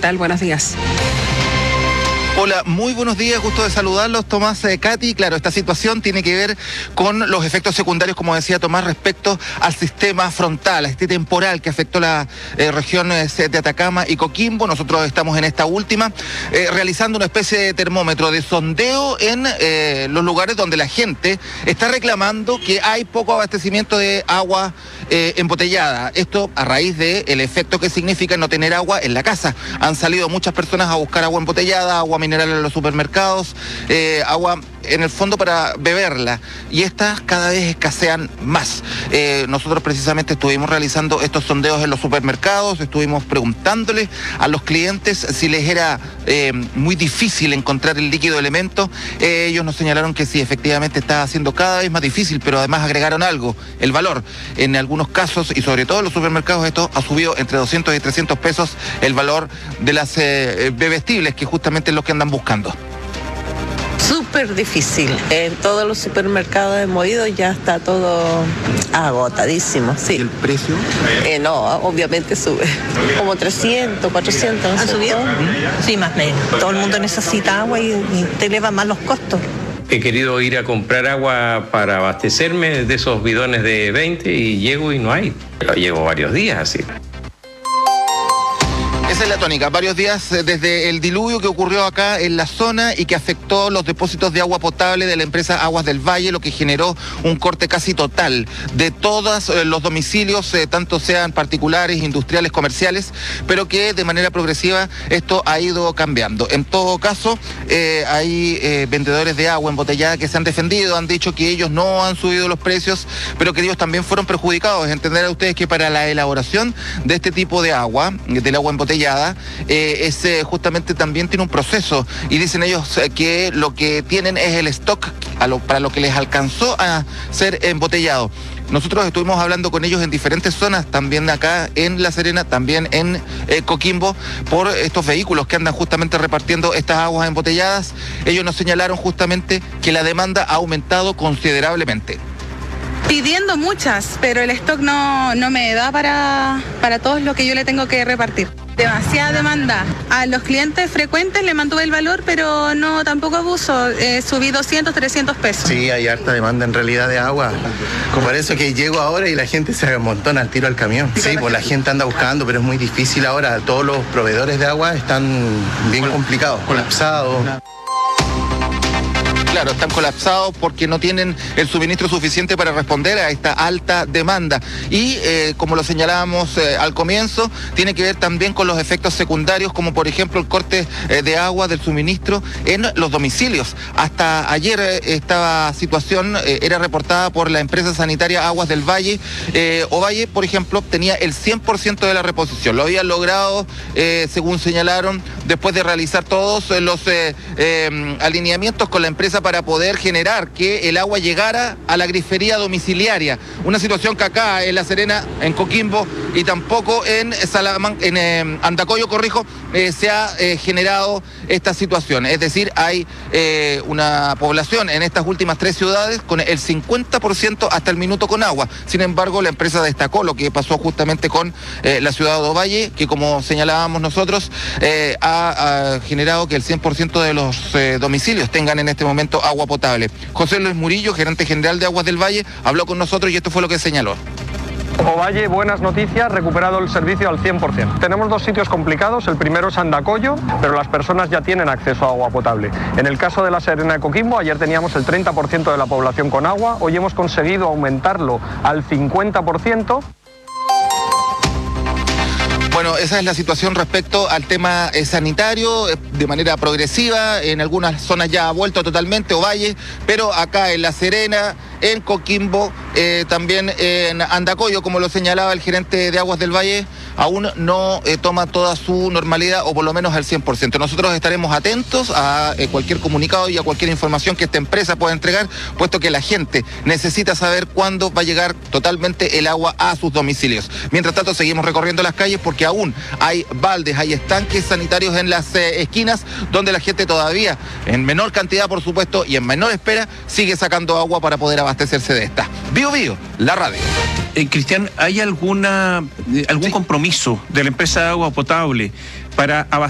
tal? Buenos días. Hola, muy buenos días, gusto de saludarlos, Tomás, Katy. Claro, esta situación tiene que ver con los efectos secundarios, como decía Tomás, respecto al sistema frontal, a este temporal que afectó la región de Atacama y Coquimbo. Nosotros estamos en esta última, realizando una especie de termómetro de sondeo en los lugares donde la gente está reclamando que hay poco abastecimiento de agua embotellada. Esto a raíz del efecto que significa no tener agua en la casa. Han salido muchas personas a buscar agua embotellada, agua mineral en los supermercados, agua en el fondo para beberla, y estas cada vez escasean más. Nosotros precisamente estuvimos realizando estos sondeos en los supermercados, estuvimos preguntándoles a los clientes si les era muy difícil encontrar el líquido elemento. Ellos nos señalaron que sí, efectivamente está siendo cada vez más difícil, pero además agregaron algo, el valor. En algunos casos, y sobre todo en los supermercados, esto ha subido entre 200 y 300 pesos el valor de las bebestibles, que justamente es lo que andan buscando. Súper difícil. En todos los supermercados hemos ido, ya está todo agotadísimo, sí. ¿Y el precio? No, obviamente sube. Como 300, 400. ¿Han subido? Sí, más o menos. Todo el mundo necesita agua y te elevan más los costos. He querido ir a comprar agua para abastecerme de esos bidones de 20 y llego y no hay. Llevo varios días así. Esa es la tónica, varios días desde el diluvio que ocurrió acá en la zona y que afectó los depósitos de agua potable de la empresa Aguas del Valle, lo que generó un corte casi total de todos los domicilios, tanto sean particulares, industriales, comerciales, pero que de manera progresiva esto ha ido cambiando. En todo caso, hay vendedores de agua embotellada que se han defendido, han dicho que ellos no han subido los precios, pero que ellos también fueron perjudicados. Entender a ustedes que para la elaboración de este tipo de agua, del agua embotellada, justamente también tiene un proceso, y dicen ellos que lo que tienen es el stock para lo que les alcanzó a ser embotellado. Nosotros estuvimos hablando con ellos en diferentes zonas, también acá en La Serena, también en Coquimbo, por estos vehículos que andan justamente repartiendo estas aguas embotelladas. Ellos nos señalaron justamente que la demanda ha aumentado considerablemente. Pidiendo muchas, pero el stock no me da para todo lo que yo le tengo que repartir. Demasiada demanda. A los clientes frecuentes le mantuve el valor, pero no tampoco abuso. Subí 200, 300 pesos. Sí, hay harta demanda en realidad de agua. Por eso que llego ahora y la gente se amontona al tiro al camión. Sí, pues la gente anda buscando, pero es muy difícil ahora. Todos los proveedores de agua están bien complicados, colapsados. Claro, están colapsados porque no tienen el suministro suficiente para responder a esta alta demanda. Y como lo señalábamos al comienzo, tiene que ver también con los efectos secundarios, como por ejemplo el corte de agua del suministro en los domicilios. Hasta ayer esta situación era reportada por la empresa sanitaria Aguas del Valle. Ovalle, por ejemplo, tenía el 100% de la reposición. Lo habían logrado, según señalaron, después de realizar todos los alineamientos con la empresa para poder generar que el agua llegara a la grifería domiciliaria. Una situación que acá en La Serena, en Coquimbo y tampoco en Andacollo, se ha generado esta situación. Es decir, hay una población en estas últimas 3 ciudades con el 50% hasta el minuto con agua. Sin embargo, la empresa destacó lo que pasó justamente con la ciudad de Ovalle, que como señalábamos nosotros, ha generado que el 100% de los domicilios tengan en este momento agua potable. José Luis Murillo, gerente general de Aguas del Valle, habló con nosotros y esto fue lo que señaló. Ovalle, buenas noticias, recuperado el servicio al 100%. Tenemos 2 sitios complicados, el primero es Andacollo, pero las personas ya tienen acceso a agua potable. En el caso de La Serena de Coquimbo, ayer teníamos el 30% de la población con agua, hoy hemos conseguido aumentarlo al 50%. Bueno, esa es la situación respecto al tema sanitario, de manera progresiva. En algunas zonas ya ha vuelto totalmente Ovalle, pero acá en La Serena, en Coquimbo, también en Andacollo, como lo señalaba el gerente de Aguas del Valle, aún no toma toda su normalidad, o por lo menos al 100%. Nosotros estaremos atentos a cualquier comunicado y a cualquier información que esta empresa pueda entregar, puesto que la gente necesita saber cuándo va a llegar totalmente el agua a sus domicilios. Mientras tanto, seguimos recorriendo las calles porque aún hay baldes, hay estanques sanitarios en las esquinas donde la gente todavía, en menor cantidad por supuesto y en menor espera, sigue sacando agua para poder abastecerse de esta. Bio Bio, la radio. Cristian, ¿hay algún compromiso de la empresa de agua potable para abastecer